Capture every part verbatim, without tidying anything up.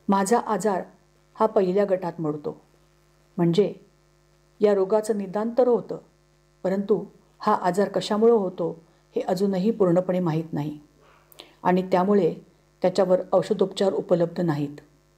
माझा आजार हा पहिल्या गटात मोडतो. म्हणजे या रोगाचं निदान तर होतं, परंतु हा आजार कशामुळे होतो हे अजूनही पूर्णपणे माहीत नाही आणि त्यामुळे त्याच्यावर औषधोपचार उपलब्ध नाहीत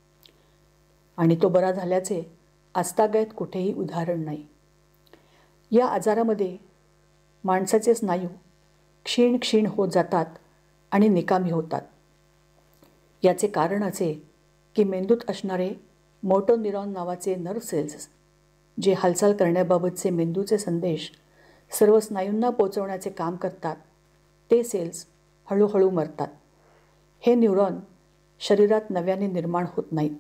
आणि तो बरा झाल्याचे आजतागायत कुठेही उदाहरण नाही. या आजारामध्ये माणसाचे स्नायू क्षीण क्षीण होत जातात आणि निकामी होतात. याचे कारण असे की मेंदूत असणारे मोटो न्यूरॉन नावाचे नर्व्ह सेल्स जे हालचाल करण्याबाबतचे मेंदूचे संदेश सर्व स्नायूंना पोचवण्याचे काम करतात, ते सेल्स हळूहळू मरतात. हे न्यूरॉन शरीरात नव्याने निर्माण होत नाहीत.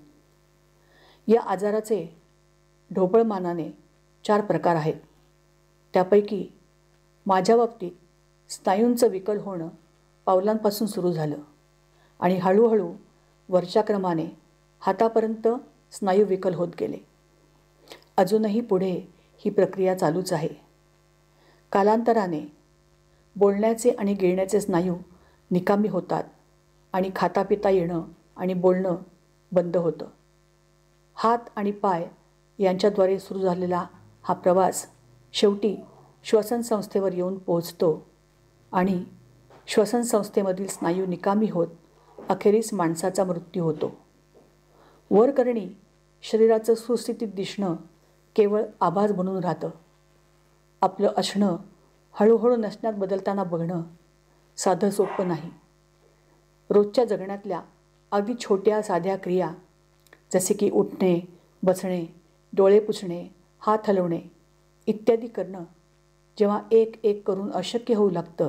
या आजाराचे ढोबळमानाने चार प्रकार आहेत. त्यापैकी माझ्या बाबतीत स्नायूंचं विकल होणं पावलांपासून सुरू झालं आणि हळूहळू वरच्या क्रमाने हातापर्यंत स्नायू विकल होत गेले. अजूनही पुढे ही प्रक्रिया चालूच आहे. कालांतराने बोलण्याचे आणि गिळण्याचे स्नायू निकामी होतात आणि खाता पिता येणं आणि बोलणं बंद होतं. हात आणि पाय यांच्याद्वारे सुरू झालेला हा प्रवास शेवटी श्वसनसंस्थेवर येऊन पोहोचतो आणि श्वसनसंस्थेमधील स्नायू निकामी होत अखेरीस माणसाचा मृत्यू होतो. वरकरणी शरीराचं सुस्थितीत दिसणं केवळ आभास बनून राहतं. आपलं असणं हळूहळू नसण्यात बदलताना बघणं साधं सोपं नाही. रोजच्या जगण्यातल्या अगदी छोट्या साध्या क्रिया जसे की उठणे, बसणे, डोळे पुसणे, हात हलवणे इत्यादी करणं जेव्हा एक एक करून अशक्य होऊ लागतं,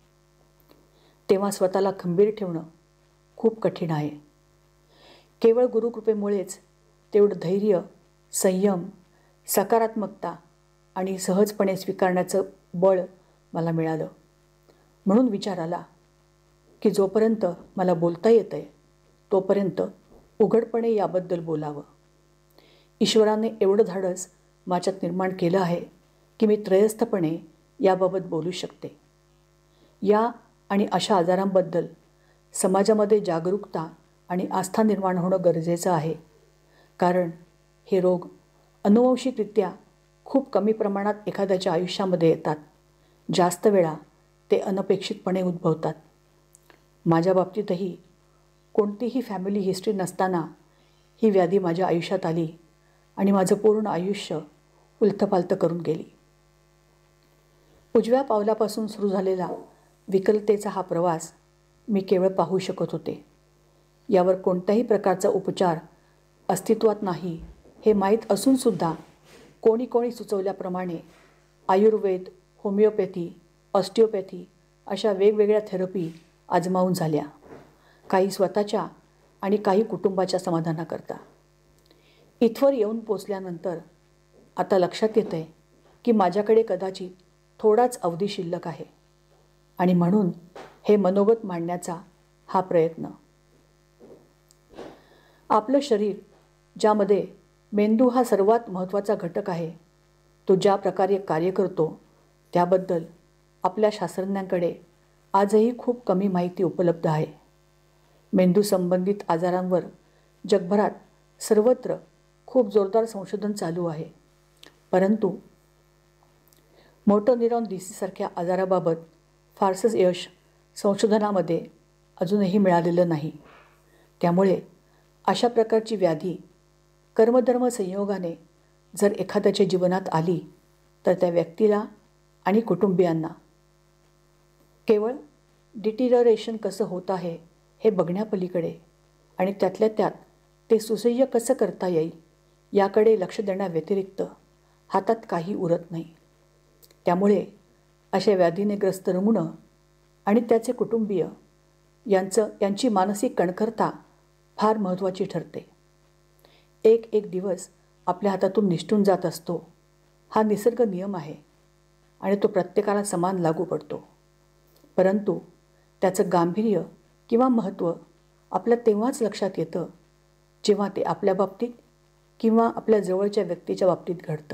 तेव्हा स्वतःला खंबीर ठेवणं खूप कठीण आहे. केवळ गुरुकृपेमुळेच तेवढं धैर्य, संयम, सकारात्मकता आणि सहजपणे स्वीकारण्याचं बळ मला मिळालं. म्हणून विचार आला की जोपर्यंत मला बोलता येतं आहे तोपर्यंत उघडपणे याबद्दल बोलावं. ईश्वराने एवढं धाडस माझ्यात निर्माण केलं आहे की मी त्रयस्थपणे याबाबत बोलू शकते. या आणि अशा आजारांबद्दल समाजामध्ये जागरूकता आणि आस्था निर्माण होणं गरजेचं आहे. कारण हे रोग अनुवंशिकरित्या खूप कमी प्रमाणात एखाद्याच्या आयुष्यामध्ये येतात. जास्त वेळा ते अनपेक्षितपणे उद्भवतात. माझ्या बाबतीतही कोणतीही फॅमिली हिस्ट्री नसताना ही व्याधी माझ्या आयुष्यात आली आणि माझं पूर्ण आयुष्य उलथपालथ करून गेली. उजव्या पावलापासून सुरू झालेला विकलतेचा हा प्रवास मी केवळ पाहू शकत होते. यावर कोणत्याही प्रकारचा उपचार अस्तित्वात नाही हे माहीत असूनसुद्धा कोणी कोणी सुचवल्याप्रमाणे आयुर्वेद, होमिओपॅथी, ऑस्टिओपॅथी अशा वेगवेगळ्या थेरपी आजमावून झाल्या, काही स्वतःच्या आणि काही कुटुंबाच्या समाधानाकरता. इथवर येऊन पोचल्यानंतर आता लक्षात येतं आहे की माझ्याकडे कदाचित थोडाच अवधी शिल्लक आहे आणि म्हणून हे मनोगत मांडण्याचा हा प्रयत्न. आपलं शरीर ज्यामध्ये मेंदू हा सर्वात महत्त्वाचा घटक आहे, तो ज्या प्रकारे कार्य करतो त्याबद्दल आपल्या शास्त्रज्ञांकडे आजही खूप कमी माहिती उपलब्ध आहे. मेंदू संबंधित आजारांवर जगभरात सर्वत्र खूप जोरदार संशोधन चालू आहे, परंतु मोटो न्यूरॉन डिसीजसारख्या आजाराबाबत फारसंच यश संशोधनामध्ये अजूनही मिळालेलं नाही. त्यामुळे अशा प्रकारची व्याधी कर्मधर्म संयोगाने जर एखाद्याच्या जीवनात आली तर त्या व्यक्तीला आणि कुटुंबियांना केवळ डिटिररेशन कसं होत आहे हे बघण्यापलीकडे आणि त्यातल्या त्यात ते सुसह्य कसं करता येईल याकडे लक्ष देण्याव्यतिरिक्त हातात काही उरत नाही. त्यामुळे अशा व्याधीने ग्रस्त रुग्ण आणि त्याचे कुटुंबीय यांचं यांची मानसिक कणखरता फार महत्त्वाची ठरते. एक एक दिवस आपल्या हातातून निसटून जात असतो हा निसर्ग नियम आहे आणि तो प्रत्येकाला समान लागू पडतो, परंतु त्याचं गांभीर्य किंवा महत्त्व आपल्या तेव्हाच लक्षात येतं जेव्हा ते आपल्या बाबतीत किंवा आपल्या जवळच्या व्यक्तीच्या बाबतीत घडतं.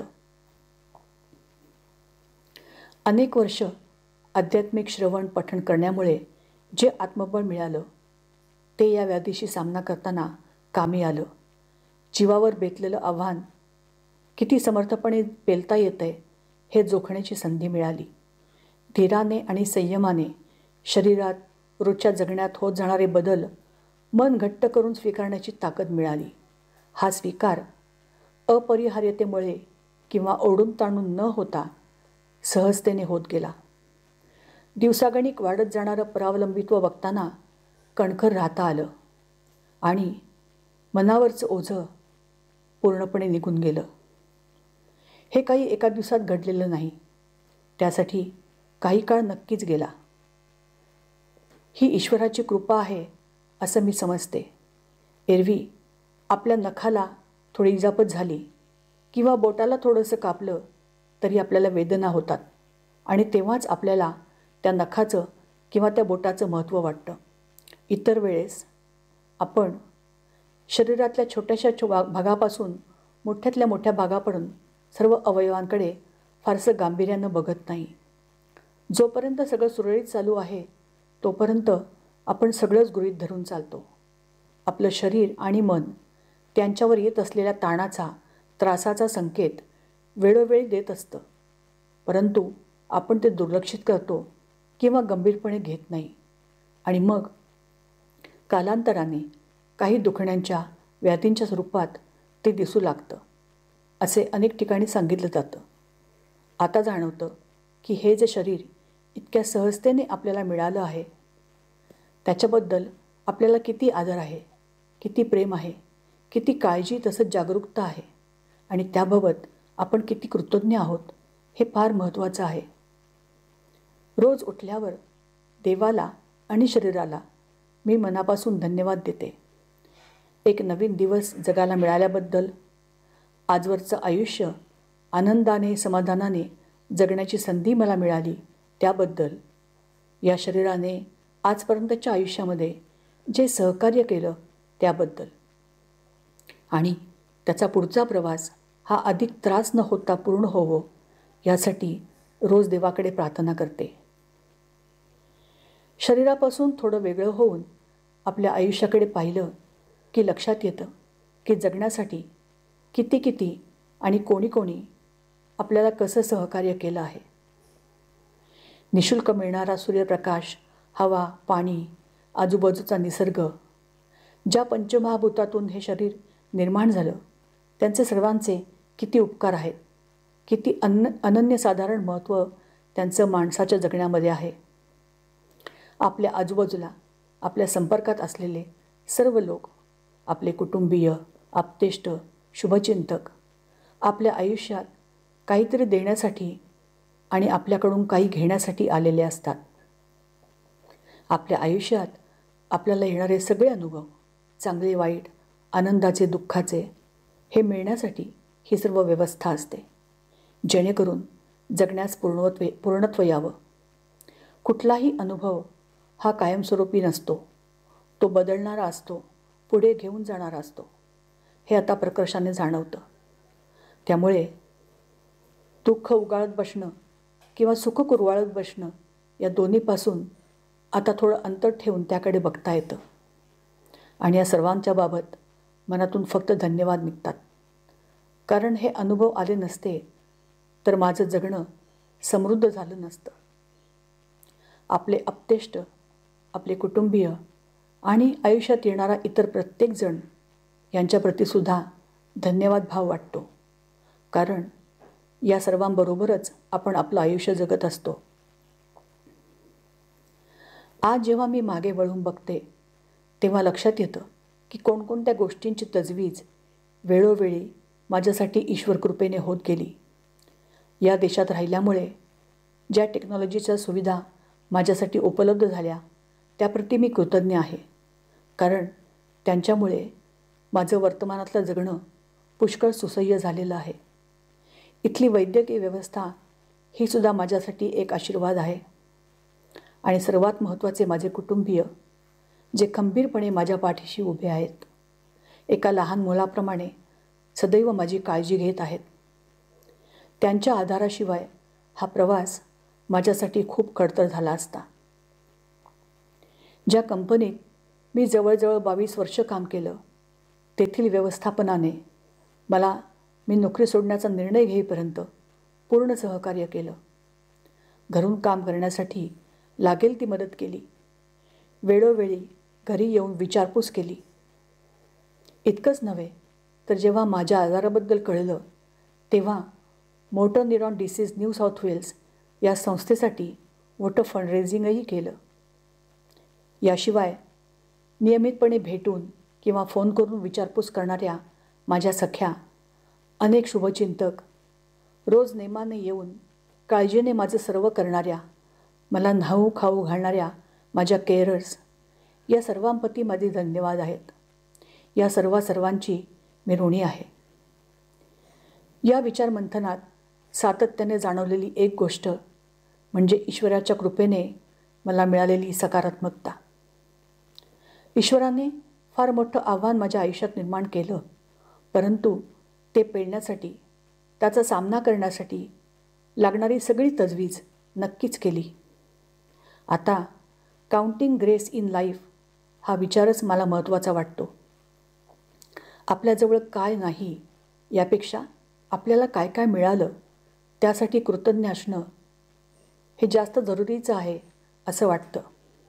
अनेक वर्ष आध्यात्मिक श्रवण पठण करण्यामुळे जे आत्मबळ मिळालं ते या व्याधीशी सामना करताना कामी आलं. जीवावर बेतलेलं आव्हान किती समर्थपणे पेलता येतंय हे जोखण्याची संधी मिळाली. धीराने आणि संयमाने शरीरात रोजच्या जगण्यात होत जाणारे बदल मन घट्ट करून स्वीकारण्याची ताकद मिळाली. हा स्वीकार अपरिहार्यतेमुळे किंवा ओढून ताणून न होता सहजतेने होत गेला. दिवसागणिक वाढत जाणारं परावलंबित्व बघताना कणखर राहता आलं आणि मनावरचं ओझं पूर्णपणे निघून गेलं. हे काही एका दिवसात घडलेलं नाही. त्यासाठी काही काळ नक्कीच गेला. ही ईश्वराची कृपा आहे असं मी समजते. एरवी आपल्या नखाला थोडी इजापत झाली किंवा बोटाला थोडंसं कापलं तरी आपल्याला वेदना होतात आणि तेव्हाच आपल्याला त्या नखाचं किंवा त्या बोटाचं महत्त्व वाटतं. इतर वेळेस आपण शरीरातल्या छोट्याशा छो भागापासून मोठ्यातल्या मोठ्या भागापर्यंत सर्व अवयवांकडे फारसं गांभीर्यानं बघत नाही. जोपर्यंत सगळं सुरळीत चालू आहे तोपर्यंत आपण सगळंच गृहीत धरून चालतो. आपलं शरीर आणि मन त्यांच्यावर येत असलेल्या ताणाचा, त्रासाचा संकेत वेळोवेळी देत असतं, परंतु आपण ते दुर्लक्षित करतो किंवा गंभीरपणे घेत नाही आणि मग कालांतराने काही दुखण्यांच्या, व्याधींच्या स्वरूपात ते दिसू लागतं. असे अनेक ठिकाणी सांगितलं जातं. आता जाणवतं की हे जे शरीर इतक्या सहजतेने आपल्याला मिळालं आहे त्याच्याबद्दल आपल्याला किती आदर आहे, किती प्रेम आहे, किती काळजी तसंच जागरूकता आहे आणि त्याबाबत आपण किती कृतज्ञ आहोत हे फार महत्त्वाचं आहे. रोज उठल्यावर देवाला आणि शरीराला मी मनापासून धन्यवाद देते. एक नवीन दिवस जगायला मिळाल्याबद्दल, आजवरचं आयुष्य आनंदाने, समाधानाने जगण्याची संधी मला मिळाली त्याबद्दल, या शरीराने आजपर्यंतच्या आयुष्यामध्ये जे सहकार्य केलं त्याबद्दल आणि त्याचा पुढचा प्रवास हा अधिक त्रास न होता पूर्ण होवो यासाठी रोज देवाकडे प्रार्थना करते. शरीरापासून थोडं वेगळं होऊन आपल्या आयुष्याकडे पाहिलं की लक्षात येतं की जगण्यासाठी किती किती आणि कोणी कोणी आपल्याला कसं सहकार्य केलं आहे. निशुल्क मिळणारा सूर्यप्रकाश, हवा, पाणी, आजूबाजूचा निसर्ग, ज्या पंचमहाभूतातून हे शरीर निर्माण झालं त्यांचे सर्वांचे किती उपकार आहेत, किती अन अनन्यसाधारण महत्त्व त्यांचं माणसाच्या जगण्यामध्ये आहे. आपल्या आजूबाजूला, आपल्या संपर्कात असलेले सर्व लोक, आपले कुटुंबीय, आप्तेष्ट, शुभचिंतक आपल्या आयुष्यात काहीतरी देण्यासाठी आणि आपल्याकडून काही घेण्यासाठी आलेले असतात. आपल्या आयुष्यात आपल्याला येणारे सगळे अनुभव, चांगले वाईट, आनंदाचे दुःखाचे, हे मिळण्यासाठी ही सर्व व्यवस्था असते, जेणेकरून जगण्यास पूर्णत्व पूर्णत्व यावं. कुठलाही अनुभव हा कायमस्वरूपी नसतो. तो बदलणारा असतो, पुढे घेऊन जाणारा असतो. हे आता प्रकर्षाने जाणवतं. त्यामुळे दुःख उगाळत बसणं किंवा सुख कुरवाळत बसणं या दोन्हीपासून आता थोडं अंतर ठेवून त्याकडे बघता येतं आणि या सर्वांच्या बाबत मनातून फक्त धन्यवाद निघतात. कारण हे अनुभव आले नसते तर माझं जगणं समृद्ध झालं नसतं. आपले आप्तेष्ट, आपले कुटुंबीय आणि आयुष्यात येणारा इतर प्रत्येकजण यांच्याप्रतीसुद्धा धन्यवाद भाव वाटतो. कारण या सर्वांबरोबरच आपण आपलं आयुष्य जगत असतो. आज जेव्हा मी मागे वळून बघते तेव्हा लक्षात येतं की कोणकोणत्या गोष्टींची तजवीज वेळोवेळी माझ्यासाठी ईश्वर कृपेने होत गेली. या देशात राहिल्यामुळे ज्या टेक्नॉलॉजीच्या सुविधा माझ्यासाठी उपलब्ध झाल्या त्याप्रती मी कृतज्ञ आहे. कारण त्यांच्यामुळे माझं वर्तमानातलं जगणं पुष्कळ सुसह्य झालेलं आहे. इथली वैद्यकीय व्यवस्था ही सुद्धा माझ्यासाठी एक आशीर्वाद आहे. आणि सर्वात महत्त्वाचे माझे कुटुंबीय, जे खंबीरपणे माझ्या पाठीशी उभे आहेत, एका लहान मुलाप्रमाणे सदैव माझी काळजी घेत आहेत. त्यांच्या आधाराशिवाय हा प्रवास माझ्यासाठी खूप खडतर झाला असता. ज्या कंपनीत मी जवळजवळ बावीस वर्ष काम केलं तेथील व्यवस्थापनाने मला मी नोकरी सोडण्याचा निर्णय घेईपर्यंत पूर्ण सहकार्य केलं. घरून काम करण्यासाठी लागेल ती मदत केली. वेळोवेळी घरी येऊन विचारपूस केली. इतकंच नव्हे तर जेव्हा माझ्या आजाराबद्दल कळलं तेव्हा motor neuron disease new south Wales या संस्थेसाठी मोठं फंडरेझिंगही केलं. याशिवाय नियमितपणे भेटून किंवा फोन करून विचारपूस करणाऱ्या माझ्या सख्या, अनेक शुभचिंतक, रोज नेमाने येऊन काळजीने माझं सर्व करणाऱ्या, मला न्हाऊ खाऊ घालणाऱ्या माझ्या केअरर्स, या सर्वांप्रती माझे धन्यवाद आहेत. या सर्व सर्वांची मी ऋणी आहे. या विचारमंथनात सातत्याने जाणवलेली एक गोष्ट म्हणजे ईश्वराच्या कृपेने मला मिळालेली सकारात्मकता. ईश्वराने फार मोठं आव्हान माझ्या आयुष्यात निर्माण केलं, परंतु ते पेलण्यासाठी, त्याचा सामना करण्यासाठी लागणारी सगळी तजवीज नक्कीच केली. आता काउंटिंग ग्रेस इन लाईफ हा विचारच मला महत्त्वाचा वाटतो. आपल्याजवळ काय नाही यापेक्षा आपल्याला काय काय मिळालं त्यासाठी कृतज्ञ असणं हे जास्त जरुरीचं आहे असं वाटतं.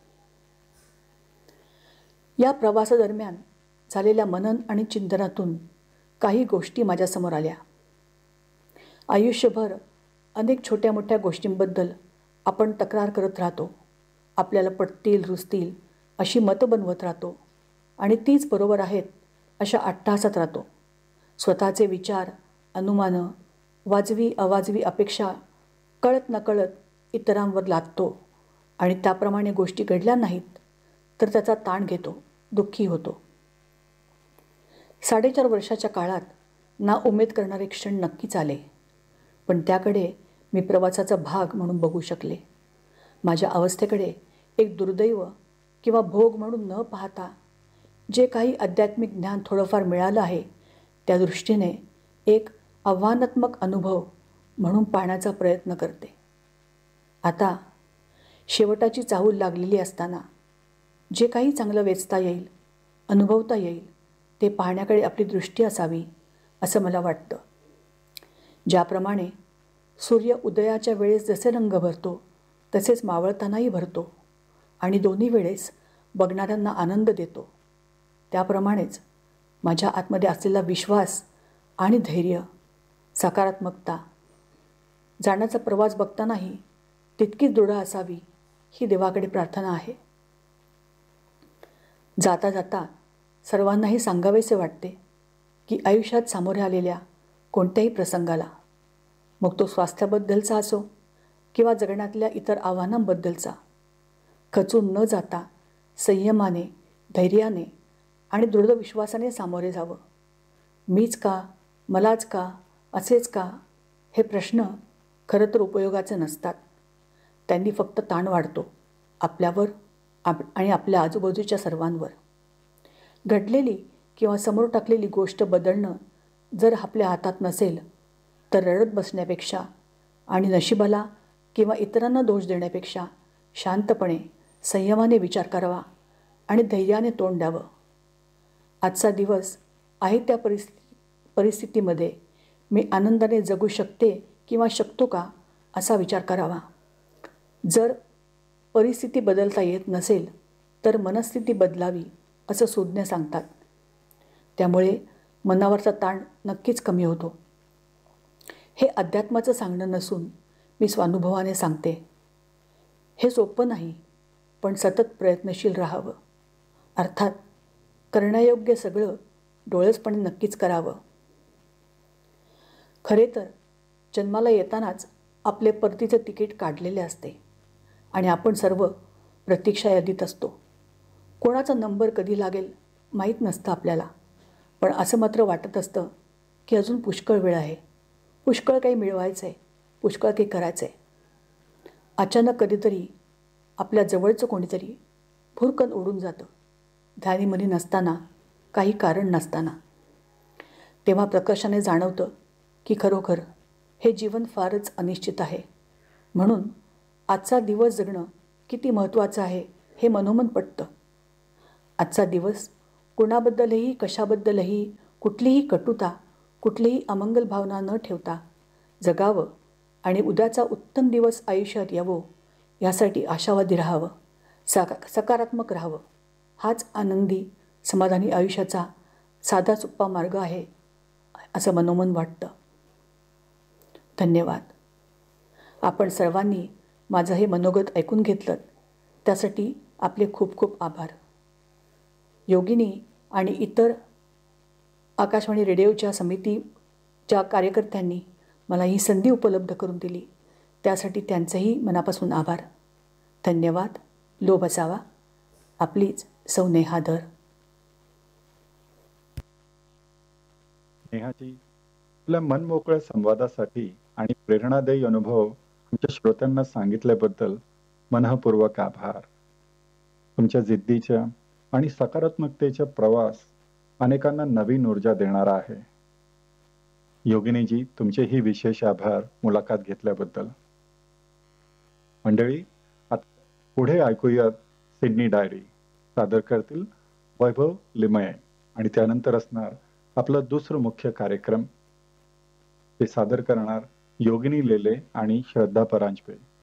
या प्रवासादरम्यान झालेल्या मनन आणि चिंतनातून काही गोष्टी माझ्यासमोर आल्या. आयुष्यभर अनेक छोट्या मोठ्या गोष्टींबद्दल आपण तक्रार करत राहतो. आपल्याला पटतील रुचतील अशी मतं बनवत राहतो आणि तीच बरोबर आहेत अशा अट्टहासात राहतो. स्वतःचे विचार, अनुमानं, वाजवी अवाजवी अपेक्षा कळत नकळत इतरांवर लादतो आणि त्याप्रमाणे गोष्टी घडल्या नाहीत तर त्याचा ताण घेतो, दुःखी होतो. साडेचार वर्षाच्या काळात ना उमेद करणारे क्षण नक्कीच आले, पण त्याकडे मी प्रवासाचा भाग म्हणून बघू शकले. माझ्या अवस्थेकडे एक दुर्दैव किंवा भोग म्हणून न पाहता जे काही आध्यात्मिक ज्ञान थोडंफार मिळालं आहे त्या दृष्टीने एक आव्हानात्मक अनुभव म्हणून पाहण्याचा प्रयत्न करते. आता शेवटाची चाहूल लागलेली असताना जे काही चांगलं वेचता येईल, अनुभवता येईल ते पाहण्याकडे आपली दृष्टी असावी असं मला वाटतं. ज्याप्रमाणे सूर्य उदयाच्या वेळेस जसे रंग भरतो तसेच मावळतानाही भरतो आणि दोन्ही वेळेस बघणाऱ्यांना आनंद देतो, त्याप्रमाणेच माझ्या आतमध्ये असलेला विश्वास आणि धैर्य, सकारात्मकता जाण्याचा प्रवास बघतानाही तितकीच दृढ असावी ही देवाकडे प्रार्थना आहे. जाता जाता सर्वांनाही सांगावेसे वाटते की आयुष्यात सामोरे आलेल्या कोणत्याही प्रसंगाला, मग तो स्वास्थ्याबद्दलचा असो किंवा जगण्यातल्या इतर आव्हानांबद्दलचा, खचून न जाता संयमाने, धैर्याने आणि दृढ विश्वासाने सामोरे जावं. मीच का, मलाच का, असेच का हे प्रश्न खरं तर उपयोगाचे नसतात. त्यांनी फक्त ताण वाढतो आपल्यावर आप आणि आपल्या आजूबाजूच्या सर्वांवर. घडलेली किंवा समोर टाकलेली गोष्ट बदलणं जर आपल्या हातात नसेल तर रडत बसण्यापेक्षा आणि नशिबाला किंवा इतरांना दोष देण्यापेक्षा शांतपणे, संयमाने विचार करावा आणि धैर्याने तोंड द्यावं. आजचा दिवस आहे त्या परिस्थिती परिस्थितीमध्ये मी आनंदाने जगू शकते किंवा शकतो का असा विचार करावा. जर परिस्थिती बदलता येत नसेल तर मनस्थिती बदलावी असं सुज्ञ सांगतात. त्यामुळे मनावरचा ताण नक्कीच कमी होतो. हे अध्यात्माचं सांगणं नसून मी स्वानुभवाने सांगते. हे सोपं नाही, पण सतत प्रयत्नशील राहावं. अर्थात करण्यायोग्य सगळं डोळसपणे नक्कीच करावं. खरे तर जन्माला येतानाच आपले परतीचे तिकीट काढलेले असते आणि आपण सर्व प्रतीक्षा यादीत असतो. कोणाचा नंबर कधी लागेल माहीत नसतं आपल्याला, पण असं मात्र वाटत असतं की अजून पुष्कळ वेळ आहे, पुष्कळ काही मिळवायचं आहे, पुष्कळ काही करायचं आहे. अचानक कधीतरी आपल्या जवळचं कोणीतरी भुरकन उडून जातं, ध्यानीमनी नसताना, काही कारण नसताना. तेव्हा प्रकर्षाने जाणवतं की खरोखर हे जीवन फारच अनिश्चित आहे. म्हणून आजचा दिवस जगणं किती महत्त्वाचं आहे हे मनोमन पटतं. आजचा दिवस कोणाबद्दलही कशाबद्दलही कुठलीही कटुता, कुठलीही अमंगल भावना न ठेवता जगावं आणि उद्याचा उत्तम दिवस आयुष्यात यावो यासाठी आशावादी राहावं, सका सकारात्मक राहावं. हाच आनंदी समाधानी आयुष्याचा साधा सोपा मार्ग आहे असं मनोमन वाटतं. धन्यवाद. आपण सर्वांनी माझं हे मनोगत ऐकून घेतलं त्यासाठी आपले खूप खूप आभार. योगिनी आणि इतर आकाशवाणी रेडिओच्या समितीच्या कार्यकर्त्यांनी मला ही संधी उपलब्ध करून दिली त्यासाठी त्यांचेही मनापासून आभार. धन्यवाद. लोभ असावा. आपलीच सौ नेहा धर. नेहाजी, आपल्या मनमोकळ्या संवादासाठी आणि प्रेरणादायी अनुभव आमच्या श्रोत्यांना सांगितल्याबद्दल मनःपूर्वक आभार. तुमच्या जिद्दीच्या आणि सकारात्मकतेचा प्रवास अनेकांना नवीन ऊर्जा देणारा आहे. योगिनीजी, तुमचेही विशेष आभार मुलाखत घेतल्याबद्दल. मंडळी, आता पुढे ऐकूयात सिडनी डायरी. सादर करतील वैभव लिमये आणि त्यानंतर असणार आपला दुसरा मुख्य कार्यक्रम. ते सादर करणार योगिनी लेले आणि श्रद्धा परांजपे.